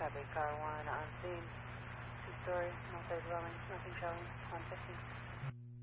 Copy, car 1 on scene. Two-story, multi-dwelling, nothing showing, 150.